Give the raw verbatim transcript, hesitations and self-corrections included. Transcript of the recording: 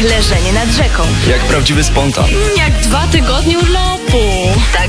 Jak leżenie nad rzeką. Jak prawdziwy spontan. Jak dwa tygodnie urlopu.